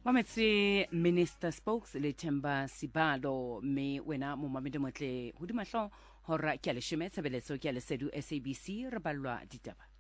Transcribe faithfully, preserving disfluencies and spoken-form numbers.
Mametse Minister Spokes le Themba Sibalo me wena mo mamedi motle hodimahlo hora ke a leshome tshebeletso ke a lesedu S A B C re balwa ditaba.